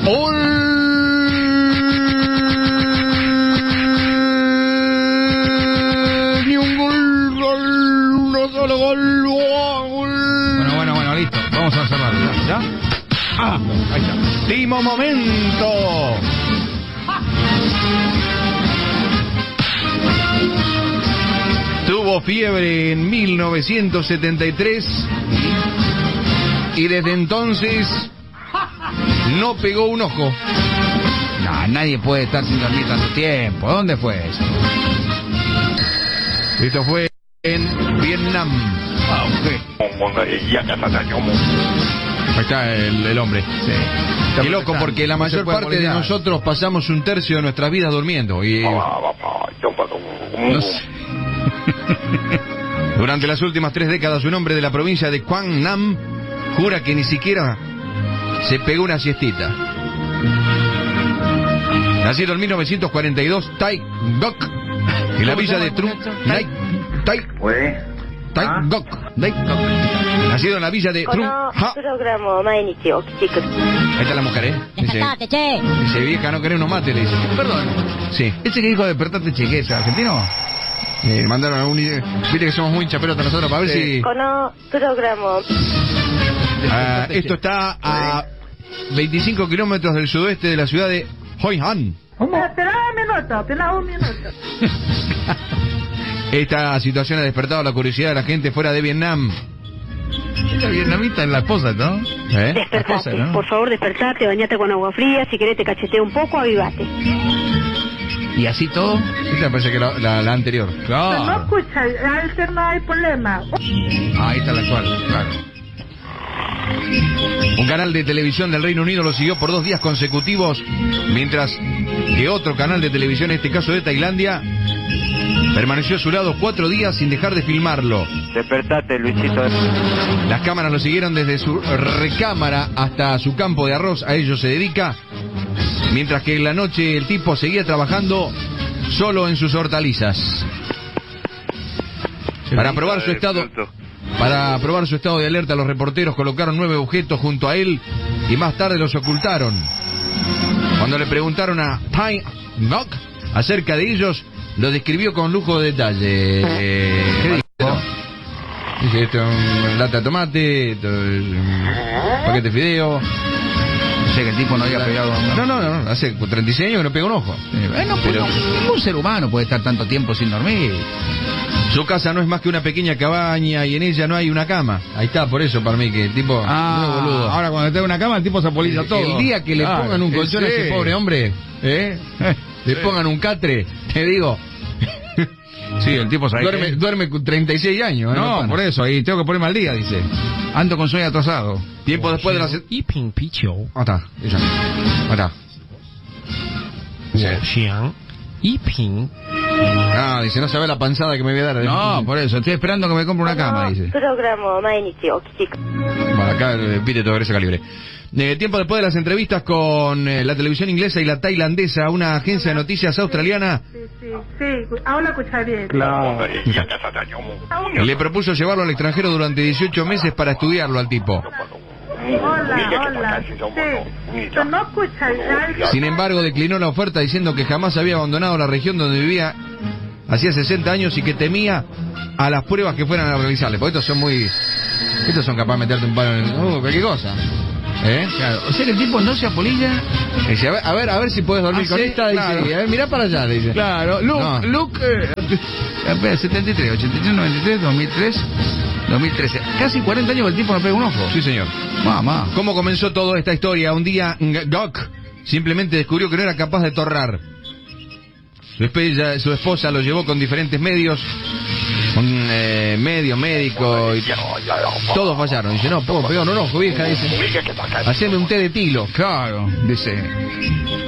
Ni un gol, un solo gol. Bueno, listo. Vamos a cerrarlo, ¿ya? Ahí está. Último momento. Tuvo fiebre en 1973 y desde entonces no pegó un ojo. No, nadie puede estar sin dormir tanto tiempo. ¿Dónde fue eso? Esto fue en Vietnam. Ahí está el hombre. Sí. Qué loco, porque la mayor parte de nosotros pasamos un tercio de nuestras vidas durmiendo. Y No sé. durante las últimas 3 décadas, un hombre de la provincia de Quang Nam jura que ni siquiera se pegó una siestita. Nacido en 1942, Tai Ngoc, en la villa de Trung Tai Ngoc. Nacido en la villa de Trung Ha. Ahí está la mujer, Dice, vieja, no querés unos mates, le dice. Perdón. Sí. ¿Ese que dijo despertate, che, es argentino? Mandaron a un... Viste que somos muy hinchapelotas nosotros para ver si... esto está a 25 kilómetros del sudoeste de la ciudad de Hoi An. Espera un minuto. Esta situación ha despertado la curiosidad de la gente fuera de Vietnam. La vietnamita es la esposa, ¿no? ¿Eh? Despertate, por favor, despertate, bañate con agua fría, si querés te cachetea un poco, avivate. ¿Y así todo? Esta me parece que la anterior. No Claro. escucha, Alter, no hay problema. Ahí está la actual, claro. Un canal de televisión del Reino Unido lo siguió por 2 días consecutivos, mientras que otro canal de televisión, en este caso de Tailandia, permaneció a su lado 4 días sin dejar de filmarlo. Despertate, Luisito. Las cámaras lo siguieron desde su recámara hasta su campo de arroz, a ello se dedica, mientras que en la noche el tipo seguía trabajando solo en sus hortalizas. Para probar su estado de alerta, los reporteros colocaron 9 objetos junto a él y más tarde los ocultaron. Cuando le preguntaron a Tai Ngoc acerca de ellos, lo describió con lujo de detalle. ¿Qué dijo? Dice, esto es una lata de tomate, esto es un paquete de fideo. O sea que el tipo no había pegado a una... No, hace 36 años que no pega un ojo. Pero ningún ser humano puede estar tanto tiempo sin dormir. Su casa no es más que una pequeña cabaña y en ella no hay una cama. Ahí está, por eso para mí que el tipo no es boludo. Ahora cuando está en una cama el tipo se apolilla todo. El día que le pongan un colchón a ese pobre hombre, le pongan un catre, te digo. Sí, el tipo sabe duerme con 36 años. No, por eso, ahí tengo que ponerme al día, dice. Ando con sueño atrasado. Tiempo después de las... está. Dice, no sabe la panzada que me voy a dar. No, por eso, estoy esperando que me compre una cama, dice. Bueno, acá el epíteto de ese calibre. Tiempo después de las entrevistas con la televisión inglesa y la tailandesa, una agencia de noticias australiana Sí, ahora escucha bien. le propuso llevarlo al extranjero durante 18 meses para estudiarlo al tipo. Hola. Sí, no escucha, Alter. Sin embargo, declinó la oferta diciendo que jamás había abandonado la región donde vivía hacía 60 años y que temía a las pruebas que fueran a realizarle. Porque estos son capaces de meterte un palo en cualquier cosa. Claro, o sea que el tipo no se apolilla. Dice, a ver si puedes dormir con esta. Claro. Dice, a ver, mirá para allá, dice. Claro, Luke, 73, 83, 93, 2003, 2013. Casi 40 años que el tipo no pega un ojo. Sí, señor. Mamá. ¿Cómo comenzó toda esta historia? Un día, Ngoc simplemente descubrió que no era capaz de torrar. Su esposa lo llevó con diferentes medios, un médico, y todos fallaron. Dice, no puedo pegar un ojo, vieja, dice. Haceme un té de tilo. Claro, dice.